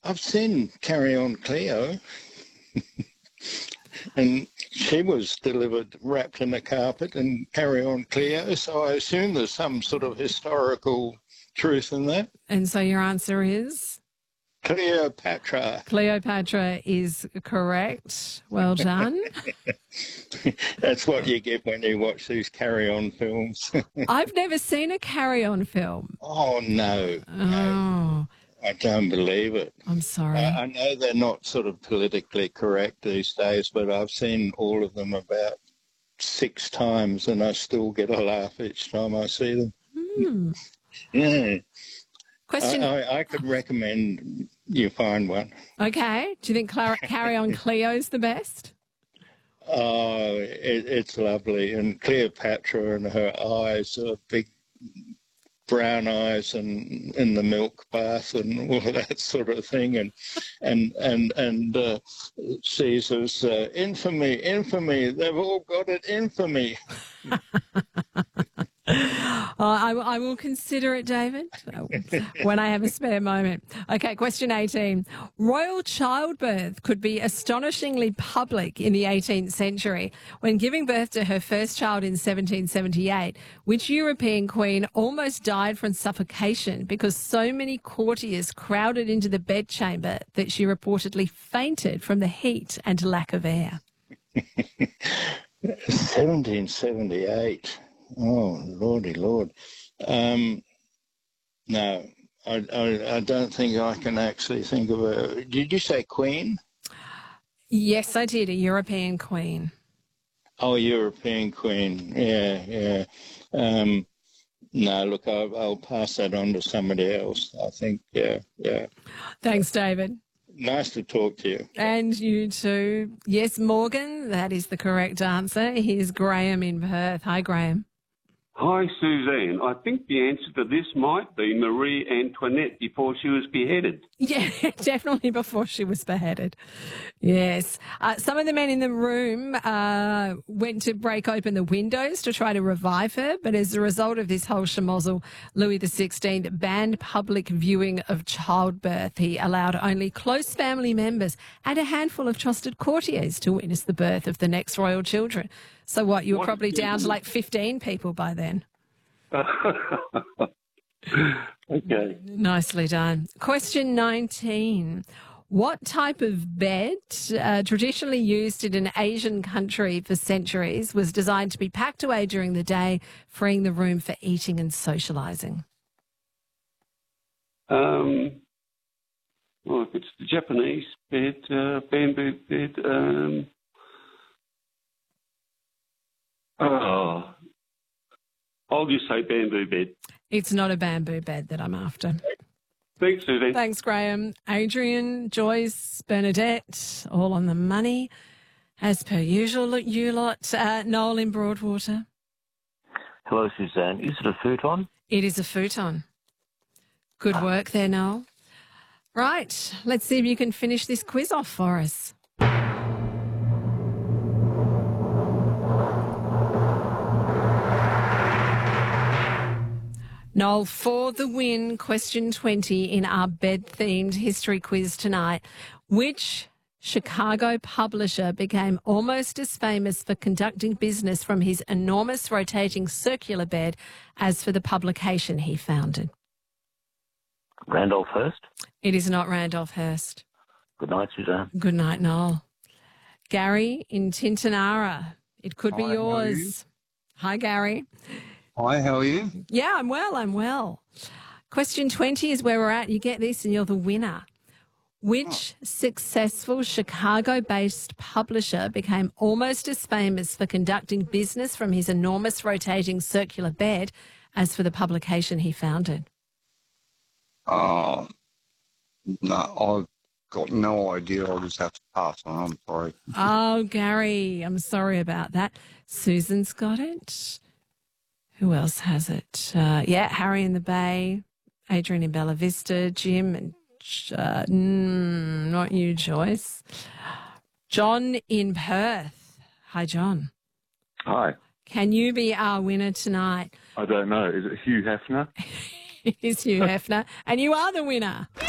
I've seen Carry On Cleo, and she was delivered wrapped in a carpet and Carry On Cleo, so I assume there's some sort of historical truth in that. And so your answer is? Cleopatra. Cleopatra is correct. Well done. That's what you get when you watch these Carry On films. I've never seen a Carry On film. Oh, no. Oh, I don't believe it. I'm sorry. I know they're not sort of politically correct these days, but I've seen all of them about 6 times and I still get a laugh each time I see them. Yeah. Question. I could recommend you find one. Okay. Do you think Carry On Cleo's the best? Oh, it's lovely. And Cleopatra and her eyes are big brown eyes and in the milk bath and all that sort of thing. And Caesar's infamy, they've all got it, infamy. I will consider it, David, when I have a spare moment. Okay, question 18. Royal childbirth could be astonishingly public in the 18th century. When giving birth to her first child in 1778, which European queen almost died from suffocation because so many courtiers crowded into the bedchamber that she reportedly fainted from the heat and lack of air? 1778. Oh, lordy lord. No, I don't think I can actually think of a... Did you say queen? Yes, I did, a European queen. Oh, European queen. Yeah. No, look, I'll pass that on to somebody else, I think. Yeah. Thanks, David. Nice to talk to you. And you too. Yes, Morgan, that is the correct answer. Here's Graham in Perth. Hi, Graham. Hi, Suzanne. I think the answer to this might be Marie Antoinette before she was beheaded. Yeah, definitely before she was beheaded. Yes. Some of the men in the room went to break open the windows to try to revive her, but as a result of this whole schmozzle, Louis XVI banned public viewing of childbirth. He allowed only close family members and a handful of trusted courtiers to witness the birth of the next royal children. So what, you were probably down to like 15 people by then. Okay. Nicely done. Question 19. What type of bed, traditionally used in an Asian country for centuries, was designed to be packed away during the day, freeing the room for eating and socialising? Well, if it's the Japanese bed, bamboo bed, I'll just say bamboo bed. It's not a bamboo bed that I'm after. Thanks, Susie. Thanks, Graham. Adrian, Joyce, Bernadette, all on the money. As per usual, you lot. Noel in Broadwater. Hello, Suzanne. Is it a futon? It is a futon. Good work there, Noel. Right, let's see if you can finish this quiz off for us. Noel, for the win, question 20 in our bed-themed history quiz tonight. Which Chicago publisher became almost as famous for conducting business from his enormous rotating circular bed as for the publication he founded? Randolph Hearst? It is not Randolph Hearst. Good night, Suzanne. Good night, Noel. Gary in Tintinara. It could be yours. Hi, Gary. Hi, how are you? Yeah, I'm well. Question 20 is where we're at. You get this and you're the winner. Which successful Chicago-based publisher became almost as famous for conducting business from his enormous rotating circular bed as for the publication he founded? No, I've got no idea. I'll just have to pass on. I'm sorry. Oh, Gary, I'm sorry about that. Susan's got it. Who else has it? Harry in the Bay, Adrian in Bella Vista, Jim and not you, Joyce. John in Perth. Hi, John. Hi. Can you be our winner tonight? I don't know. Is it Hugh Hefner? It is Hugh Hefner, and you are the winner.